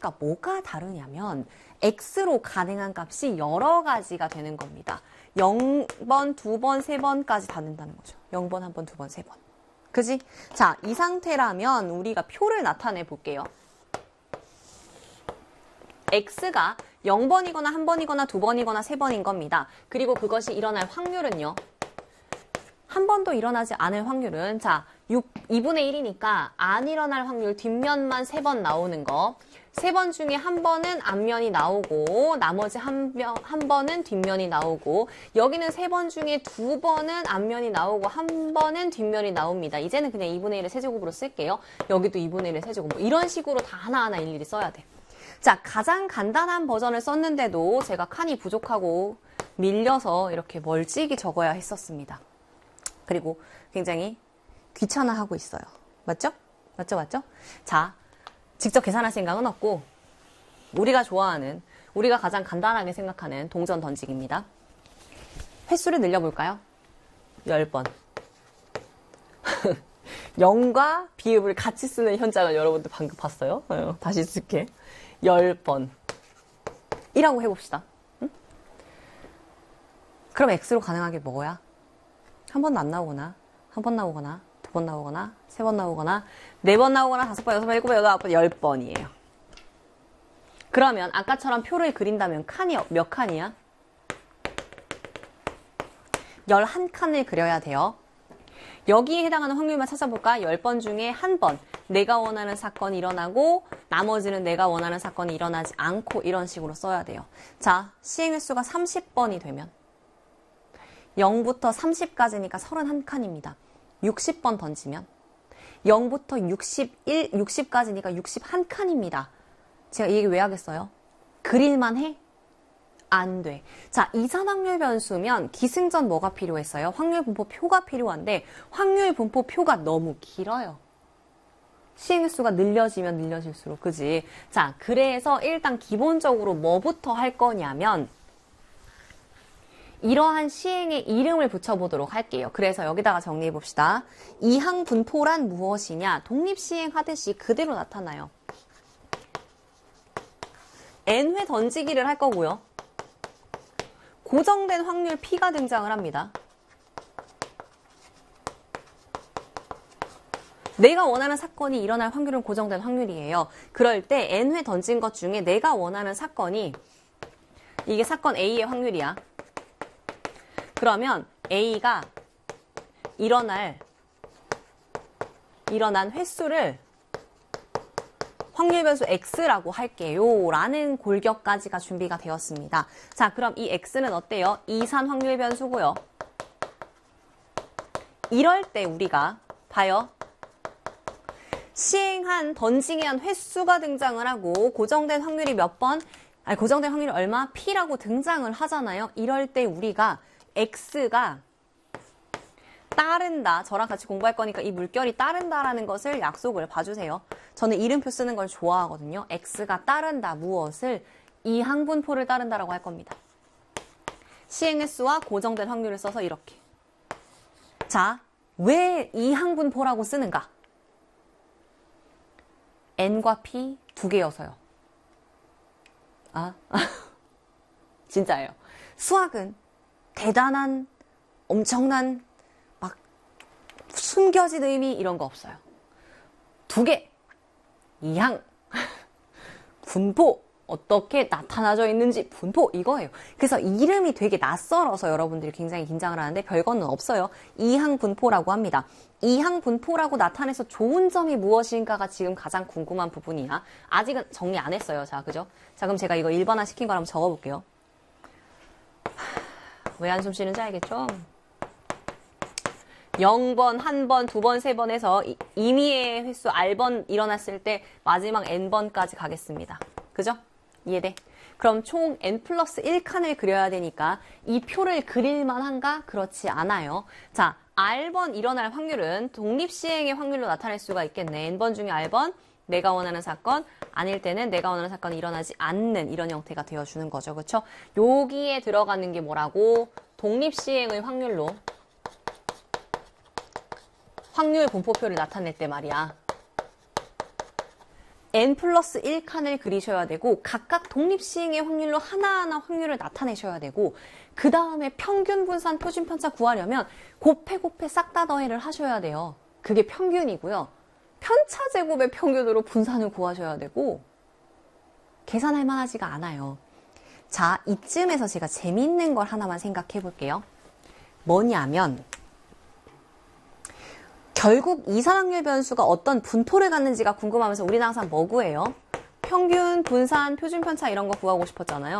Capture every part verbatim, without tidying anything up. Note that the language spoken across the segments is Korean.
그러니까 뭐가 다르냐면 X로 가능한 값이 여러 가지가 되는 겁니다. 영 번, 두 번, 세 번까지 다 된다는 거죠. 영 번, 한 번, 두 번, 세 번. 그지? 자, 이 상태라면 우리가 표를 나타내 볼게요. X가 영 번이거나 한 번이거나 두 번이거나 세 번인 겁니다. 그리고 그것이 일어날 확률은요. 한 번도 일어나지 않을 확률은 자, 육, 이분의 일이니까 안 일어날 확률 뒷면만 세 번 나오는 거. 세 번 중에 한 번은 앞면이 나오고 나머지 한, 한 번은 뒷면이 나오고 여기는 세 번 중에 두 번은 앞면이 나오고 한 번은 뒷면이 나옵니다. 이제는 그냥 이분의 일을 세제곱으로 쓸게요. 여기도 이분의 일을 세제곱. 뭐 이런 식으로 다 하나하나 일일이 써야 돼. 자, 가장 간단한 버전을 썼는데도 제가 칸이 부족하고 밀려서 이렇게 멀찍이 적어야 했었습니다. 그리고 굉장히 귀찮아하고 있어요. 맞죠? 맞죠? 맞죠? 자, 직접 계산할 생각은 없고 우리가 좋아하는, 우리가 가장 간단하게 생각하는 동전 던지기입니다. 횟수를 늘려볼까요? 열 번. 영과 비읍을 같이 쓰는 현장을 여러분들 방금 봤어요? 어, 다시 쓸게. 열 번. 이라고 해봅시다. 응? 그럼 X로 가능한 게 뭐야? 한 번도 안 나오거나, 한 번 나오거나, 두 번 나오거나, 세 번 나오거나, 네 번 나오거나, 다섯 번, 여섯 번, 일곱 번, 여덟, 아홉 번, 열 번이에요. 그러면 아까처럼 표를 그린다면 칸이 몇 칸이야? 열한 칸을 그려야 돼요. 여기에 해당하는 확률만 찾아볼까? 열 번 중에 한 번 내가 원하는 사건이 일어나고 나머지는 내가 원하는 사건이 일어나지 않고 이런 식으로 써야 돼요. 자, 시행횟수가 삼십 번이 되면 영부터 삼십까지니까 삼십일 칸입니다. 육십 번 던지면 영부터 육십일, 육십까지니까 육십일 칸입니다. 제가 이 얘기 왜 하겠어요? 그릴만 해? 안 돼. 자, 이산확률 변수면 기승전 뭐가 필요했어요? 확률 분포 표가 필요한데 확률 분포 표가 너무 길어요. 시행횟수가 늘려지면 늘려질수록, 그지? 자, 그래서 일단 기본적으로 뭐부터 할 거냐면 이러한 시행의 이름을 붙여보도록 할게요. 그래서 여기다가 정리해봅시다. 이항분포란 무엇이냐? 독립시행하듯이 그대로 나타나요. N회 던지기를 할 거고요. 고정된 확률 P가 등장을 합니다. 내가 원하는 사건이 일어날 확률은 고정된 확률이에요. 그럴 때 N회 던진 것 중에 내가 원하는 사건이, 이게 사건 A의 확률이야. 그러면 A가 일어날, 일어난 횟수를 확률 변수 X라고 할게요. 라는 골격까지가 준비가 되었습니다. 자, 그럼 이 X는 어때요? 이산 확률 변수고요. 이럴 때 우리가 봐요. 시행한, 던지게 한 횟수가 등장을 하고 고정된 확률이 몇 번? 아니, 고정된 확률이 얼마? P라고 등장을 하잖아요. 이럴 때 우리가 X가 따른다. 저랑 같이 공부할 거니까 이 물결이 따른다라는 것을 약속을 봐주세요. 저는 이름표 쓰는 걸 좋아하거든요. X가 따른다. 무엇을? 이항분포를 따른다라고 할 겁니다. 시행횟수와 고정된 확률을 써서 이렇게. 자, 왜 이항분포라고 쓰는가? N과 P 두 개여서요. 아, 진짜예요. 수학은 대단한, 엄청난, 막 숨겨진 의미 이런 거 없어요. 두 개, 이항, 분포, 어떻게 나타나져 있는지 분포 이거예요. 그래서 이름이 되게 낯설어서 여러분들이 굉장히 긴장을 하는데 별거는 없어요. 이항분포라고 합니다. 이항분포라고 나타내서 좋은 점이 무엇인가가 지금 가장 궁금한 부분이야. 아직은 정리 안 했어요. 자, 그죠? 자, 그럼 제가 이거 일반화 시킨 걸 한번 적어볼게요. 왜 한숨 쉬는지 알겠죠? 영 번, 한 번, 두 번, 세 번 해서 임의의 횟수 R번 일어났을 때 마지막 N번까지 가겠습니다. 그죠? 이해돼? 그럼 총 N 플러스 일 칸을 그려야 되니까 이 표를 그릴만 한가? 그렇지 않아요. 자, R번 일어날 확률은 독립시행의 확률로 나타낼 수가 있겠네. N번 중에 R번, 내가 원하는 사건, 아닐 때는 내가 원하는 사건이 일어나지 않는 이런 형태가 되어주는 거죠. 그렇죠? 여기에 들어가는 게 뭐라고? 독립시행의 확률로 확률 분포표를 나타낼 때 말이야. n 플러스 일 칸을 그리셔야 되고 각각 독립시행의 확률로 하나하나 확률을 나타내셔야 되고 그 다음에 평균 분산 표준 편차 구하려면 곱해 곱해 싹 다 더해를 하셔야 돼요. 그게 평균이고요. 편차 제곱의 평균으로 분산을 구하셔야 되고 계산할 만하지가 않아요. 자, 이쯤에서 제가 재미있는 걸 하나만 생각해 볼게요. 뭐냐면 결국 이산확률 변수가 어떤 분포를 갖는지가 궁금하면서 우리는 항상 뭐 구해요? 평균, 분산, 표준편차 이런 거 구하고 싶었잖아요.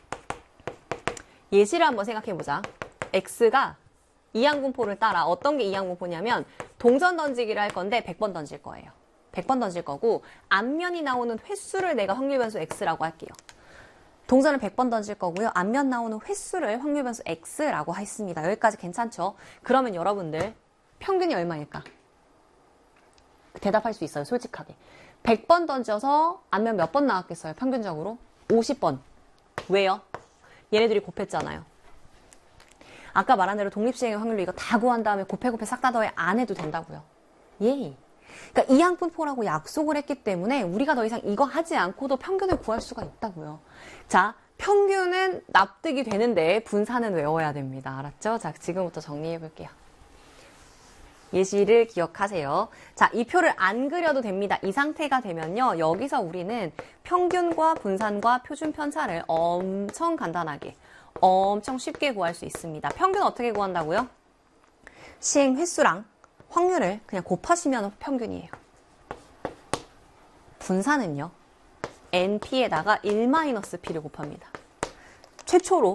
예시를 한번 생각해보자. x가 이항분포를 따라 어떤 게 이항분포냐면 동전 던지기를 할 건데 백 번 던질 거예요. 백 번 던질 거고 앞면이 나오는 횟수를 내가 확률 변수 x라고 할게요. 동전을 백 번 던질 거고요. 앞면 나오는 횟수를 확률 변수 x라고 했습니다. 여기까지 괜찮죠? 그러면 여러분들 평균이 얼마일까? 대답할 수 있어요. 솔직하게. 백 번 던져서 앞면 몇 번 나왔겠어요? 평균적으로? 오십 번. 왜요? 얘네들이 곱했잖아요. 아까 말한 대로 독립시행의 확률로 이거 다 구한 다음에 곱해 곱해 싹 다 더해 안 해도 된다고요. 예. 그러니까 이항분포라고 약속을 했기 때문에 우리가 더 이상 이거 하지 않고도 평균을 구할 수가 있다고요. 자, 평균은 납득이 되는데 분산은 외워야 됩니다. 알았죠? 자, 지금부터 정리해 볼게요. 예시를 기억하세요. 자, 이 표를 안 그려도 됩니다. 이 상태가 되면요. 여기서 우리는 평균과 분산과 표준 편차를 엄청 간단하게, 엄청 쉽게 구할 수 있습니다. 평균 어떻게 구한다고요? 시행 횟수랑 확률을 그냥 곱하시면 평균이에요. 분산은요. 엔피에다가 일 마이너스 피를 곱합니다. 최초로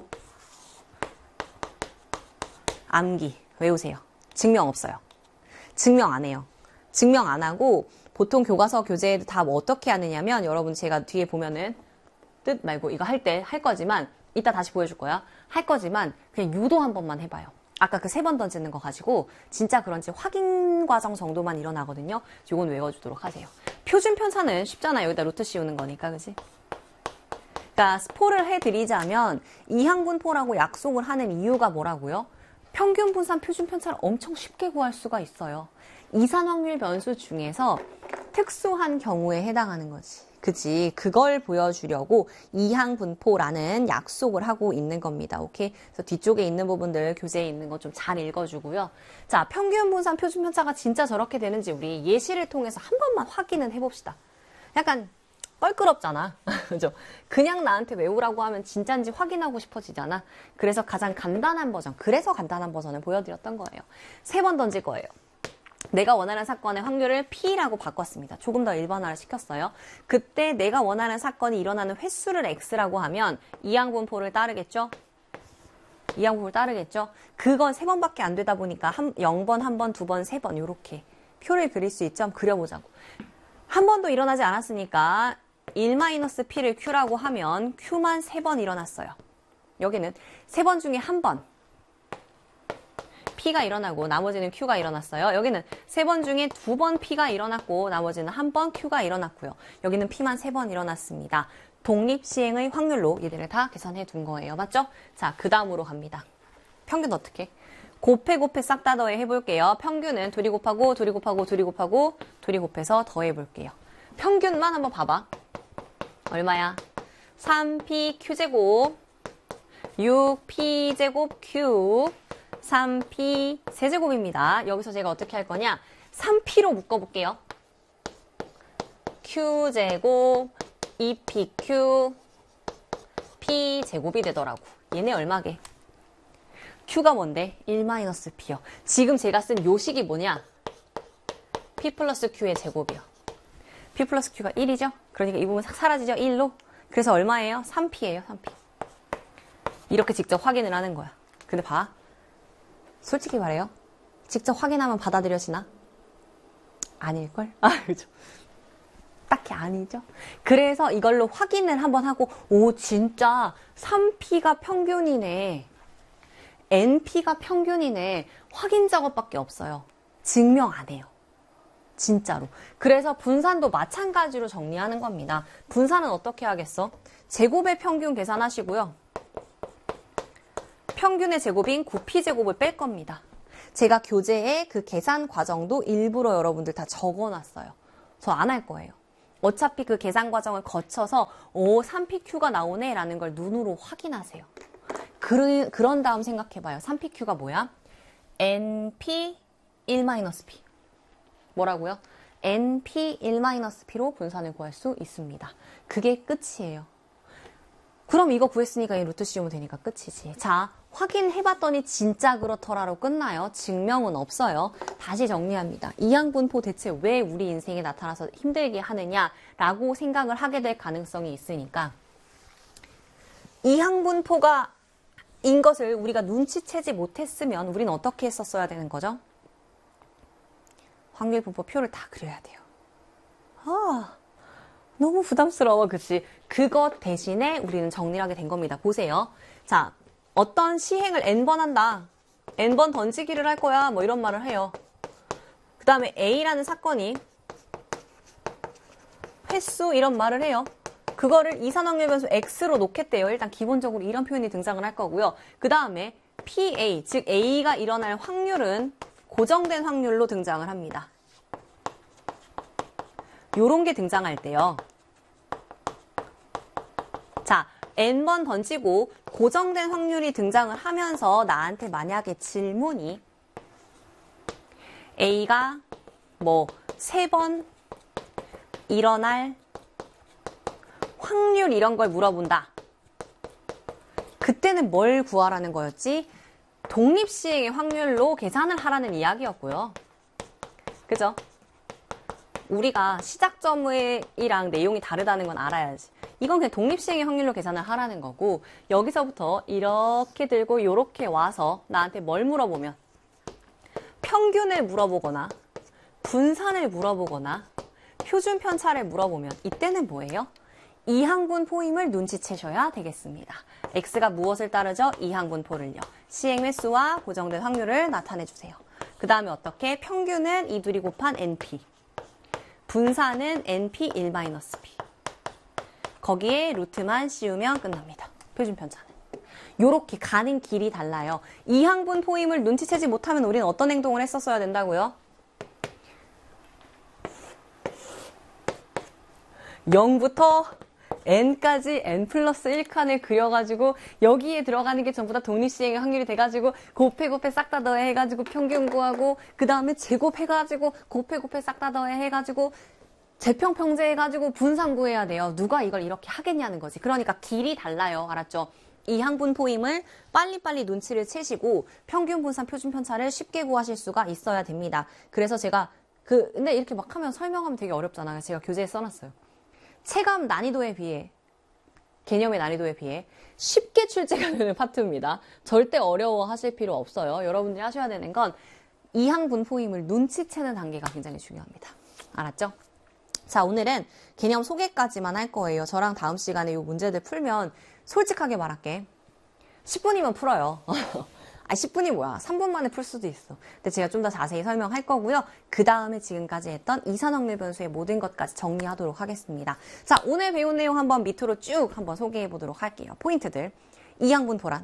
암기 외우세요. 증명 없어요. 증명 안 해요. 증명 안 하고 보통 교과서 교재에 다 뭐 어떻게 하느냐면 여러분 제가 뒤에 보면은 뜻 말고 이거 할 때 할 거지만 이따 다시 보여줄 거야. 할 거지만 그냥 유도 한 번만 해봐요. 아까 그 세 번 던지는 거 가지고 진짜 그런지 확인 과정 정도만 일어나거든요. 요건 외워주도록 하세요. 표준 편차는 쉽잖아요. 여기다 루트 씌우는 거니까, 그지? 그러니까 스포를 해드리자면 이항분포라고 약속을 하는 이유가 뭐라고요? 평균 분산 표준 편차를 엄청 쉽게 구할 수가 있어요. 이산확률 변수 중에서 특수한 경우에 해당하는 거지. 그치? 그걸 보여주려고 이항분포라는 약속을 하고 있는 겁니다. 오케이? 그래서 뒤쪽에 있는 부분들 교재에 있는 거 좀 잘 읽어주고요. 자, 평균 분산 표준 편차가 진짜 저렇게 되는지 우리 예시를 통해서 한 번만 확인은 해봅시다. 약간 껄끄럽잖아. 그죠? 그냥 나한테 외우라고 하면 진짜인지 확인하고 싶어지잖아. 그래서 가장 간단한 버전, 그래서 간단한 버전을 보여드렸던 거예요. 세 번 던질 거예요. 내가 원하는 사건의 확률을 P라고 바꿨습니다. 조금 더 일반화를 시켰어요. 그때 내가 원하는 사건이 일어나는 횟수를 X라고 하면 이항분포를 따르겠죠? 이항분포를 따르겠죠? 그건 세 번밖에 안 되다 보니까 한, 영 번, 한 번, 두 번, 세 번 이렇게 표를 그릴 수 있죠? 한번 그려보자고. 한 번도 일어나지 않았으니까 일 마이너스 P를 Q라고 하면 Q만 세 번 일어났어요. 여기는 세 번 중에 한 번 P가 일어나고 나머지는 Q가 일어났어요. 여기는 세 번 중에 두 번 P가 일어났고 나머지는 한 번 Q가 일어났고요. 여기는 P만 세 번 일어났습니다. 독립시행의 확률로 얘들을 다 계산해 둔 거예요. 맞죠? 자, 그 다음으로 갑니다. 평균 어떻게? 곱해 곱해 싹 다 더해 해볼게요. 평균은 둘이 곱하고 둘이 곱하고 둘이 곱하고 둘이 곱해서 더해볼게요. 평균만 한번 봐봐. 얼마야? 삼 피 큐제곱 육 피 제곱 Q 삼 피 세제곱입니다. 여기서 제가 어떻게 할 거냐? 삼 피로 묶어볼게요. Q제곱 이 피 큐 P제곱이 되더라고. 얘네 얼마게? Q가 뭔데? 일 마이너스 P요. 지금 제가 쓴 요식이 뭐냐? P 플러스 Q의 제곱이요. P 플러스 Q가 일이죠? 그러니까 이 부분 싹 사라지죠? 일로. 그래서 얼마예요? 삼 피예요. 삼 피. 이렇게 직접 확인을 하는 거야. 근데 봐. 솔직히 말해요. 직접 확인하면 받아들여지나? 아닐걸? 아, 그죠. 딱히 아니죠. 그래서 이걸로 확인을 한번 하고, 오, 진짜 삼 피가 평균이네. 엔 피가 평균이네. 확인 작업밖에 없어요. 증명 안 해요. 진짜로. 그래서 분산도 마찬가지로 정리하는 겁니다. 분산은 어떻게 하겠어? 제곱의 평균 계산하시고요. 평균의 제곱인 구 피 제곱을 뺄 겁니다. 제가 교재에 그 계산 과정도 일부러 여러분들 다 적어놨어요. 저 안 할 거예요. 어차피 그 계산 과정을 거쳐서 오, 삼 피 큐가 나오네 라는 걸 눈으로 확인하세요. 그, 그런 다음 생각해봐요. 삼 피 큐가 뭐야? 엔 피 일 마이너스 피. 뭐라고요? 엔 피 일 마이너스 피로 분산을 구할 수 있습니다. 그게 끝이에요. 그럼 이거 구했으니까 이 루트 씌우면 되니까 끝이지. 자, 확인해봤더니 진짜 그렇더라로 끝나요. 증명은 없어요. 다시 정리합니다. 이항분포 대체 왜 우리 인생에 나타나서 힘들게 하느냐라고 생각을 하게 될 가능성이 있으니까 이항분포가 인 것을 우리가 눈치채지 못했으면 우리는 어떻게 했었어야 되는 거죠? 확률분포 표를 다 그려야 돼요. 아, 너무 부담스러워, 그치? 그것 대신에 우리는 정리를 하게 된 겁니다. 보세요. 자, 어떤 시행을 N번 한다. N번 던지기를 할 거야. 뭐 이런 말을 해요. 그 다음에 A라는 사건이 횟수 이런 말을 해요. 그거를 이산확률 변수 X로 놓겠대요. 일단 기본적으로 이런 표현이 등장을 할 거고요. 그 다음에 피에이, 즉 A가 일어날 확률은 고정된 확률로 등장을 합니다. 요런 게 등장할 때요. 자, N번 던지고 고정된 확률이 등장을 하면서 나한테 만약에 질문이 A가 뭐 세 번 일어날 확률 이런 걸 물어본다. 그때는 뭘 구하라는 거였지? 독립시행의 확률로 계산을 하라는 이야기였고요. 그죠? 우리가 시작점이랑 내용이 다르다는 건 알아야지. 이건 그냥 독립시행의 확률로 계산을 하라는 거고 여기서부터 이렇게 들고 이렇게 와서 나한테 뭘 물어보면 평균을 물어보거나 분산을 물어보거나 표준 편차를 물어보면 이때는 뭐예요? 이항분포임을 눈치채셔야 되겠습니다. X가 무엇을 따르죠? 이항분포를요. 시행 횟수와 고정된 확률을 나타내주세요. 그 다음에 어떻게? 평균은 이 둘이 곱한 엔피. 분산은 엔 피 일 마이너스 피. 거기에 루트만 씌우면 끝납니다. 표준 편차는. 요렇게 가는 길이 달라요. 이항분포임을 눈치채지 못하면 우리는 어떤 행동을 했었어야 된다고요? 영부터 n까지 n 플러스 일 칸을 그려가지고 여기에 들어가는 게 전부 다 독립시행의 확률이 돼가지고 곱해 곱해 싹 다 더해 해가지고 평균 구하고 그 다음에 제곱해가지고 곱해 곱해 싹 다 더해 해가지고 재평평제 해가지고 분산 구해야 돼요. 누가 이걸 이렇게 하겠냐는 거지. 그러니까 길이 달라요. 알았죠? 이항분포임을 빨리빨리 눈치를 채시고 평균 분산 표준 편차를 쉽게 구하실 수가 있어야 됩니다. 그래서 제가 그 근데 이렇게 막 하면 설명하면 되게 어렵잖아요. 제가 교재에 써놨어요. 체감 난이도에 비해, 개념의 난이도에 비해 쉽게 출제가 되는 파트입니다. 절대 어려워하실 필요 없어요. 여러분들이 하셔야 되는 건 이항분포임을 눈치채는 단계가 굉장히 중요합니다. 알았죠? 자, 오늘은 개념 소개까지만 할 거예요. 저랑 다음 시간에 이 문제들 풀면 솔직하게 말할게. 십 분이면 풀어요. 아, 십 분이 뭐야? 삼 분 만에 풀 수도 있어. 근데 제가 좀 더 자세히 설명할 거고요. 그 다음에 지금까지 했던 이산확률 변수의 모든 것까지 정리하도록 하겠습니다. 자, 오늘 배운 내용 한번 밑으로 쭉 한번 소개해 보도록 할게요. 포인트들. 이항분포란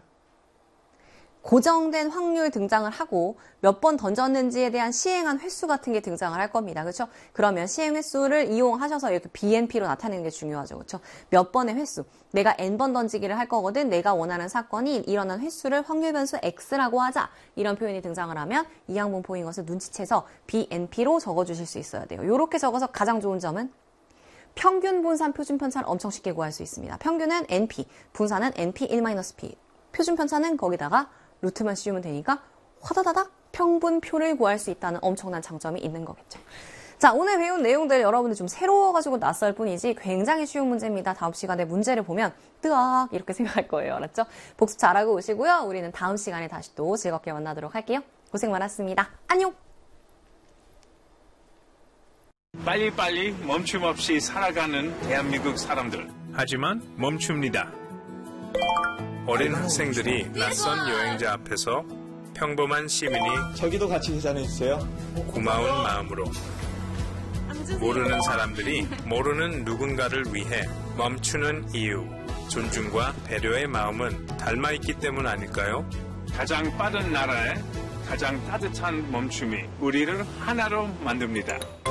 고정된 확률 등장을 하고 몇 번 던졌는지에 대한 시행한 횟수 같은 게 등장을 할 겁니다. 그렇죠? 그러면 시행 횟수를 이용하셔서 이렇게 비엔피로 나타내는 게 중요하죠. 그렇죠? 몇 번의 횟수. 내가 n번 던지기를 할 거거든. 내가 원하는 사건이 일어난 횟수를 확률 변수 x라고 하자. 이런 표현이 등장을 하면 이항분포인 것을 눈치채서 비엔피로 적어주실 수 있어야 돼요. 이렇게 적어서 가장 좋은 점은 평균 분산 표준 편차를 엄청 쉽게 구할 수 있습니다. 평균은 엔피, 분산은 엔 피 일 마이너스 피. 표준 편차는 거기다가 루트만 씌우면 되니까 화다다닥 평분표를 구할 수 있다는 엄청난 장점이 있는 거겠죠. 자, 오늘 배운 내용들 여러분들 좀 새로워가지고 낯설 뿐이지 굉장히 쉬운 문제입니다. 다음 시간에 문제를 보면 뜨악 이렇게 생각할 거예요. 알았죠? 복습 잘하고 오시고요. 우리는 다음 시간에 다시 또 즐겁게 만나도록 할게요. 고생 많았습니다. 안녕! 빨리빨리 멈춤 없이 살아가는 대한민국 사람들. 하지만 멈춥니다. 어린 학생들이 낯선 여행자 앞에서 평범한 시민이 저기도 같이 계산해 주세요. 고마운 마음으로 모르는 사람들이 모르는 누군가를 위해 멈추는 이유, 존중과 배려의 마음은 닮아있기 때문 아닐까요? 가장 빠른 나라에 가장 따뜻한 멈춤이 우리를 하나로 만듭니다.